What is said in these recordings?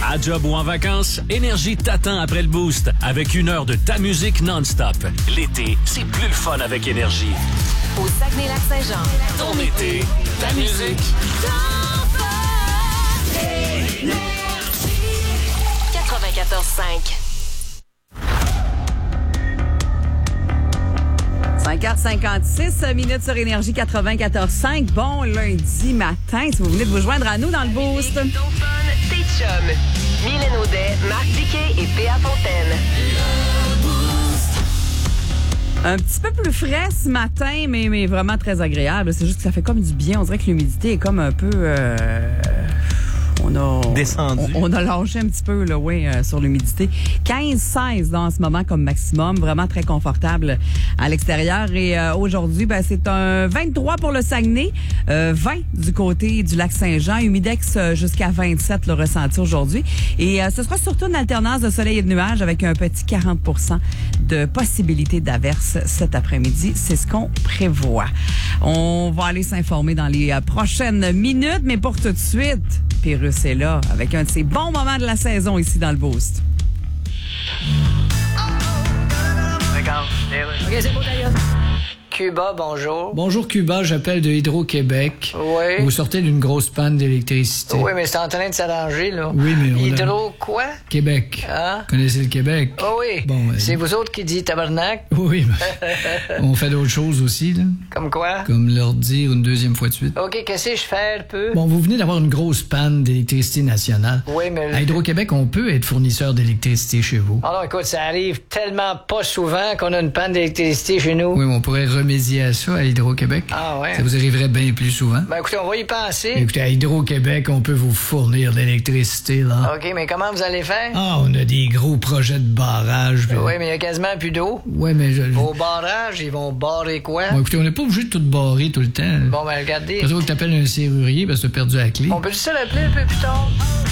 À job ou en vacances, Énergie t'attend après le boost avec 1 heure de ta musique non-stop. L'été, c'est plus le fun avec Énergie. Au Saguenay-Lac-Saint-Jean. Ton été, ta musique. 94.5. 5h56 sur Énergie 94.5. Bon lundi matin, si vous venez de vous joindre à nous dans le boost. Tes chums. Mylène Audet, Marc Diquet et P.A. Fontaine. Un petit peu plus frais ce matin, mais vraiment très agréable. C'est juste que ça fait comme du bien. On dirait que l'humidité est comme un peu... descendu. On a lâché un petit peu, là, sur l'humidité. 15-16 en ce moment comme maximum. Vraiment très confortable à l'extérieur. Et aujourd'hui, c'est un 23 pour le Saguenay, 20 du côté du lac Saint-Jean. Humidex jusqu'à 27 le ressenti aujourd'hui. Et ce sera surtout une alternance de soleil et de nuages avec un petit 40% de possibilité d'averse cet après-midi. C'est ce qu'on prévoit. On va aller s'informer dans les prochaines minutes, mais pour tout de suite... Pérus est là avec un de ses bons moments de la saison ici dans le Boost. OK, c'est beau d'ailleurs. Cuba, bonjour. Bonjour Cuba, j'appelle de Hydro-Québec. Oui. Vous sortez d'une grosse panne d'électricité. Oui, mais c'est en train de s'arranger, là. Oui, mais on Hydro quoi? Québec. Hein? Connaissez le Québec? Oh oui. Bon, c'est vous autres qui dites tabarnak? Oui, on fait d'autres choses aussi, là. Comme quoi? Comme leur dire une deuxième fois de suite. OK, qu'est-ce que je fais un peu? Bon, vous venez d'avoir une grosse panne d'électricité nationale. Oui, mais... À Hydro-Québec, on peut être fournisseur d'électricité chez vous. Oh non, écoute, ça arrive tellement pas souvent qu'on a une panne d'électricité chez nous. Oui, mais on pourrait remédier à ça à Hydro-Québec. Ah ouais? Ça vous arriverait bien plus souvent. Ben écoutez, on va y penser. Écoutez, à Hydro-Québec, on peut vous fournir de l'électricité, là. OK, mais comment vous allez faire? Ah, on a des gros projets de barrage. Oui, mais il y a quasiment plus d'eau. Ouais, mais Vos barrages, ils vont barrer quoi? Bon, écoutez, on n'est pas obligé de tout barrer tout le temps. Bon, ben regardez. Peut-être que t'appelles un serrurier parce que t'as perdu la clé. On peut juste l'appeler un peu plus tard?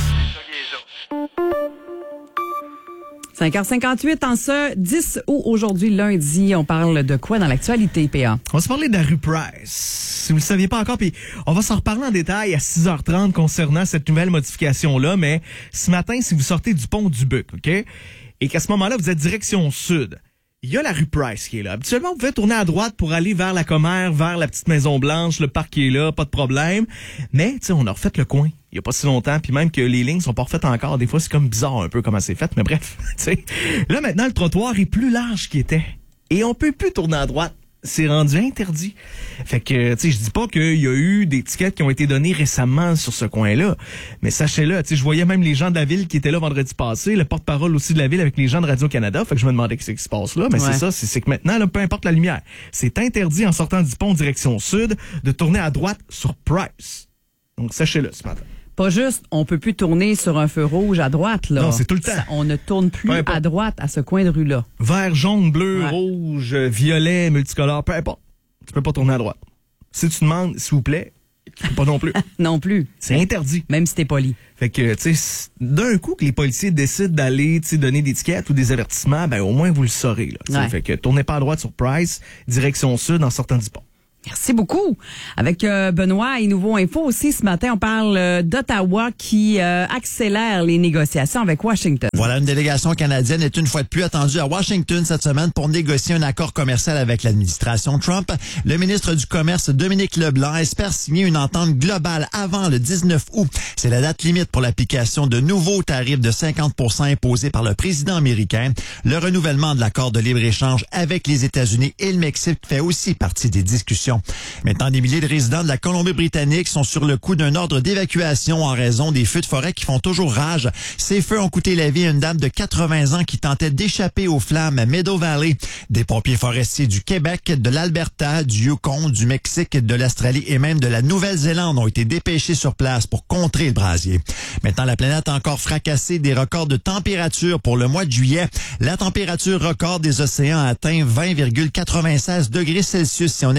5h58 en ce 10 août aujourd'hui, lundi. On parle de quoi dans l'actualité, PA? On va se parler de la rue Price. Si vous le saviez pas encore, puis on va s'en reparler en détail à 6h30 concernant cette nouvelle modification-là, mais ce matin, si vous sortez du pont du Buc, OK? Et qu'à ce moment-là, vous êtes direction sud, il y a la rue Price qui est là. Habituellement, vous pouvez tourner à droite pour aller vers la Commère, vers la petite Maison-Blanche, le parc qui est là, pas de problème. Mais, tu sais, on a refait le coin il y a pas si longtemps, puis même que les lignes sont pas refaites encore. Des fois, c'est comme bizarre un peu comment c'est fait, mais bref, tu sais. Là, maintenant, le trottoir est plus large qu'il était. Et on peut plus tourner à droite. C'est rendu interdit. Fait que, tu sais, je dis pas qu'il y a eu des tickets qui ont été donnés récemment sur ce coin-là. Mais sachez-le, tu sais, je voyais même les gens de la ville qui étaient là vendredi passé, le porte-parole aussi de la ville avec les gens de Radio-Canada. Fait que je me demandais ce qui se passe là. Mais ouais. c'est ça, c'est que maintenant, là, peu importe la lumière, c'est interdit en sortant du pont direction sud de tourner à droite sur Price. Donc, sachez-le ce matin. Pas juste, on peut plus tourner sur un feu rouge à droite, là. Non, c'est tout le temps. On ne tourne plus à droite à ce coin de rue-là. Vert, jaune, bleu, ouais. rouge, violet, multicolore, peu importe. Tu peux pas tourner à droite. Si tu demandes, s'il vous plaît, tu peux pas non plus. Non plus. C'est interdit. Même si t'es poli. Fait que, tu sais, d'un coup que les policiers décident d'aller, tu sais, donner des tickets ou des avertissements, ben au moins vous le saurez, là. Ouais. Fait que tournez pas à droite sur Price, direction sud en sortant du pont. Merci beaucoup. Avec Benoît et Nouveau Info aussi, ce matin, on parle d'Ottawa qui accélère les négociations avec Washington. Voilà, une délégation canadienne est une fois de plus attendue à Washington cette semaine pour négocier un accord commercial avec l'administration Trump. Le ministre du Commerce, Dominique Leblanc, espère signer une entente globale avant le 19 août. C'est la date limite pour l'application de nouveaux tarifs de 50% imposés par le président américain. Le renouvellement de l'accord de libre-échange avec les États-Unis et le Mexique fait aussi partie des discussions. Maintenant, des milliers de résidents de la Colombie-Britannique sont sur le coup d'un ordre d'évacuation en raison des feux de forêt qui font toujours rage. Ces feux ont coûté la vie à une dame de 80 ans qui tentait d'échapper aux flammes à Meadow Valley. Des pompiers forestiers du Québec, de l'Alberta, du Yukon, du Mexique, de l'Australie et même de la Nouvelle-Zélande ont été dépêchés sur place pour contrer le brasier. Maintenant, la planète a encore fracassé des records de température pour le mois de juillet. La température record des océans a atteint 20,96 degrés Celsius si on exclut les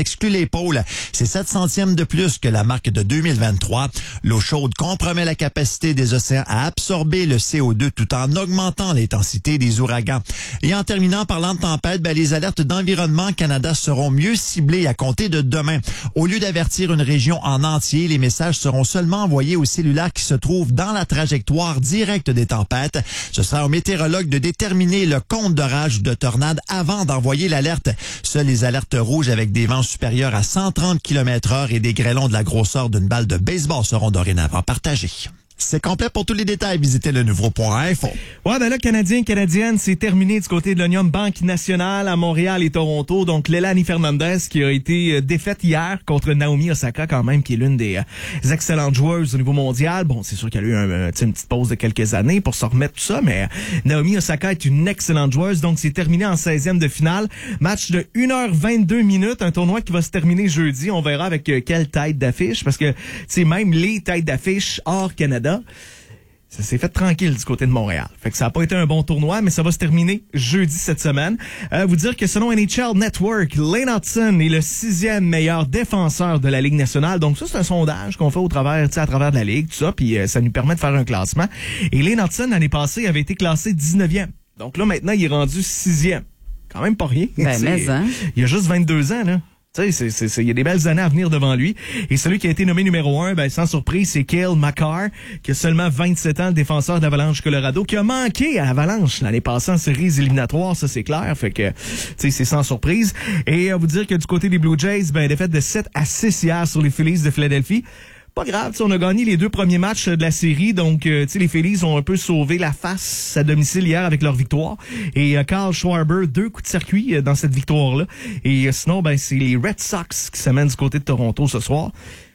épaules. C'est 7 centièmes de plus que la marque de 2023. L'eau chaude compromet la capacité des océans à absorber le CO2 tout en augmentant l'intensité des ouragans. Et en terminant, parlant de tempête, les alertes d'Environnement Canada seront mieux ciblées à compter de demain. Au lieu d'avertir une région en entier, les messages seront seulement envoyés aux cellulaires qui se trouvent dans la trajectoire directe des tempêtes. Ce sera aux météorologues de déterminer le compte d'orage ou de tornade avant d'envoyer l'alerte. Seules les alertes rouges avec des vents supérieurs à 130 km/h et des grêlons de la grosseur d'une balle de baseball seront dorénavant partagés. C'est complet. Pour tous les détails, visitez le nouveau.info. Ouais, là, Canadiens et Canadiennes, c'est terminé du côté de l'Union Banque Nationale à Montréal et Toronto. Donc, Leilani Fernandez qui a été défaite hier contre Naomi Osaka quand même, qui est l'une des excellentes joueuses au niveau mondial. Bon, c'est sûr qu'elle a eu une petite pause de quelques années pour se remettre tout ça, mais Naomi Osaka est une excellente joueuse. Donc, c'est terminé en 16e de finale. Match de 1h22 minutes, un tournoi qui va se terminer jeudi. On verra avec quelle tête d'affiche, parce que, c'est même les têtes d'affiche hors Canada, ça s'est fait tranquille du côté de Montréal. Fait que ça n'a pas été un bon tournoi, mais ça va se terminer jeudi cette semaine. Vous dire que selon NHL Network, Lane Hutson est le 6e meilleur défenseur de la Ligue nationale. Donc ça, c'est un sondage qu'on fait à travers de la Ligue, tout ça, puis ça nous permet de faire un classement. Et Lane Hutson, l'année passée, avait été classé 19e. Donc là, maintenant, il est rendu 6e. Quand même pas rien. Mais il a juste 22 ans, là. Tu sais, il y a des belles années à venir devant lui. Et celui qui a été nommé numéro 1, sans surprise, c'est Cale Makar, qui a seulement 27 ans, le défenseur d'Avalanche Colorado, qui a manqué à Avalanche l'année passée en séries éliminatoires, ça c'est clair. Fait que, tu sais, c'est sans surprise. Et à vous dire que du côté des Blue Jays, défaite de 7-6 hier sur les Phillies de Philadelphie. Pas grave, on a gagné les 2 premiers matchs de la série, donc les Phillies ont un peu sauvé la face à domicile hier avec leur victoire. Et Kyle Schwarber, 2 coups de circuit dans cette victoire-là. Et sinon, c'est les Red Sox qui s'amènent du côté de Toronto ce soir.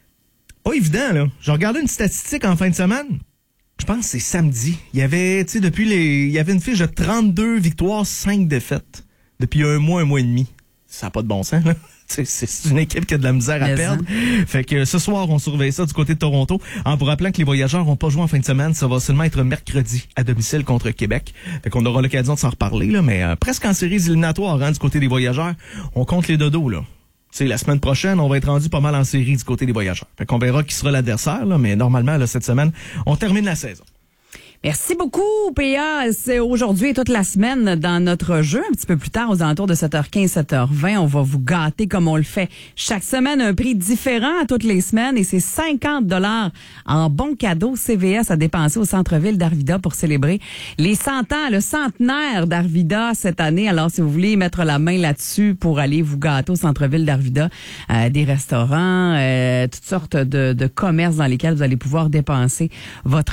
Pas évident, là. J'ai regardé une statistique en fin de semaine. Je pense que c'est samedi. Il y avait, il y avait une fiche de 32 victoires, 5 défaites. Depuis un mois et demi. Ça n'a pas de bon sens, là. C'est une équipe qui a de la misère à perdre. Fait que ce soir, on surveille ça du côté de Toronto. En vous rappelant que les Voyageurs n'ont pas joué en fin de semaine, ça va seulement être mercredi à domicile contre Québec. Fait qu'on aura l'occasion de s'en reparler, là, mais presque en séries éliminatoires du côté des Voyageurs. On compte les dodos, là. La semaine prochaine, on va être rendu pas mal en série du côté des Voyageurs. Fait qu'on verra qui sera l'adversaire, là, mais normalement, là, cette semaine, on termine la saison. Merci beaucoup, PA. C'est aujourd'hui et toute la semaine dans notre jeu. Un petit peu plus tard, aux alentours de 7h15, 7h20, on va vous gâter comme on le fait chaque semaine. Un prix différent à toutes les semaines et c'est 50$ en bons cadeaux CVS à dépenser au centre-ville d'Arvida pour célébrer les 100 ans, le centenaire d'Arvida cette année. Alors, si vous voulez mettre la main là-dessus pour aller vous gâter au centre-ville d'Arvida, des restaurants, toutes sortes de commerces dans lesquels vous allez pouvoir dépenser votre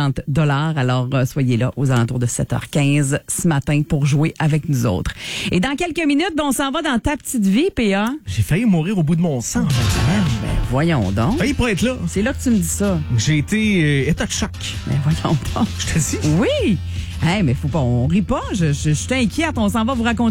50$. Alors, soyez là aux alentours de 7h15 ce matin pour jouer avec nous autres. Et dans quelques minutes, on s'en va dans ta petite vie, PA. J'ai failli mourir au bout de mon sang en fin de semaine. Voyons donc. Failli pas être là. C'est là que tu me dis ça. J'ai été état de choc. Voyons donc. Je te dis. Oui. Hey, mais faut pas, on rit pas. Je suis inquiète. On s'en va vous raconter